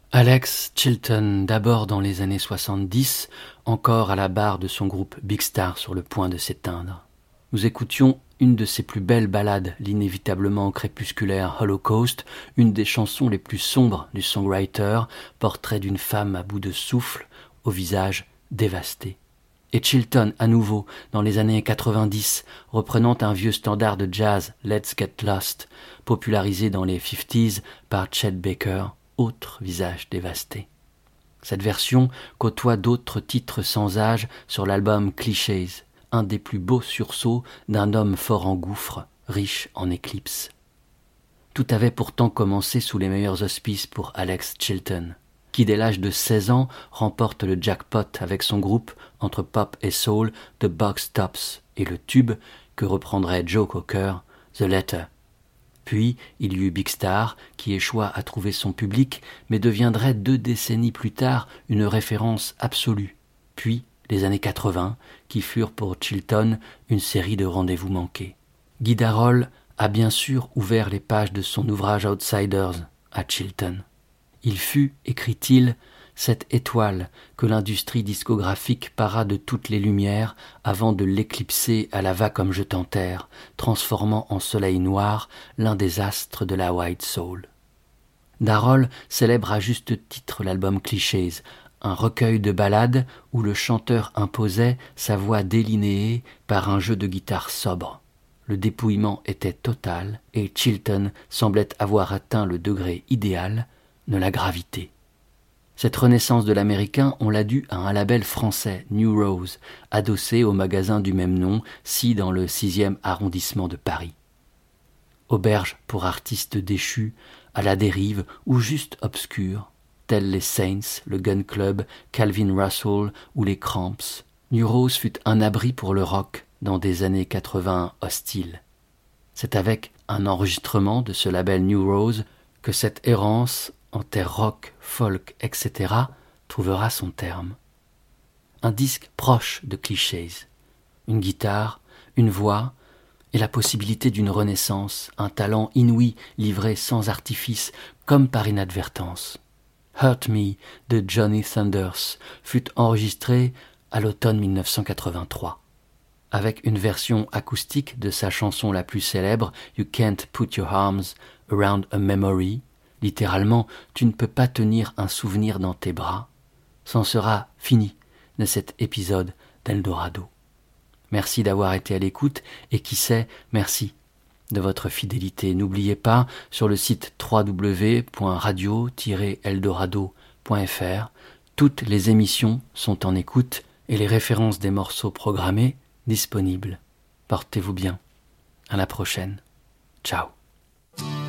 Alex Chilton, d'abord dans les années 70, encore à la barre de son groupe Big Star sur le point de s'éteindre. Nous écoutions une de ses plus belles ballades, l'inévitablement crépusculaire Holocaust, une des chansons les plus sombres du songwriter, portrait d'une femme à bout de souffle, au visage dévasté. Et Chilton, à nouveau, dans les années 90, reprenant un vieux standard de jazz, Let's Get Lost, popularisé dans les 50s par Chet Baker, autre visage dévasté. Cette version côtoie d'autres titres sans âge sur l'album Clichés, un des plus beaux sursauts d'un homme fort en gouffre, riche en éclipses. Tout avait pourtant commencé sous les meilleurs auspices pour Alex Chilton, qui dès l'âge de 16 ans remporte le jackpot avec son groupe entre pop et soul The Box Tops et le tube que reprendrait Joe Cocker, The Letter. Puis, il y eut Big Star, qui échoua à trouver son public, mais deviendrait 2 décennies plus tard une référence absolue. Puis, les années 80, qui furent pour Chilton une série de rendez-vous manqués. Guy Daroll a bien sûr ouvert les pages de son ouvrage Outsiders à Chilton. Il fut, écrit-il, cette étoile que l'industrie discographique para de toutes les lumières avant de l'éclipser à la va comme jetant terre, transformant en soleil noir l'un des astres de la white soul. Daroll célèbre à juste titre l'album Clichés, un recueil de ballades où le chanteur imposait sa voix délinéée par un jeu de guitare sobre. Le dépouillement était total et Chilton semblait avoir atteint le degré idéal de la gravité. Cette renaissance de l'américain, on l'a due à un label français, New Rose, adossé au magasin du même nom, si dans le 6e arrondissement de Paris. Auberge pour artistes déchus, à la dérive ou juste obscurs, tels les Saints, le Gun Club, Calvin Russell ou les Cramps, New Rose fut un abri pour le rock dans des années 80 hostiles. C'est avec un enregistrement de ce label New Rose que cette errance en terre rock, folk, etc., trouvera son terme. Un disque proche de Clichés, une guitare, une voix et la possibilité d'une renaissance, un talent inouï livré sans artifice, comme par inadvertance. Hurt Me de Johnny Thunders fut enregistré à l'automne 1983. Avec une version acoustique de sa chanson la plus célèbre, You Can't Put Your Arms Around a Memory, littéralement, tu ne peux pas tenir un souvenir dans tes bras. C'en sera fini de cet épisode d'Eldorado. Merci d'avoir été à l'écoute et qui sait, merci de votre fidélité. N'oubliez pas, sur le site www.radio-eldorado.fr, toutes les émissions sont en écoute et les références des morceaux programmés disponibles. Portez-vous bien. À la prochaine. Ciao.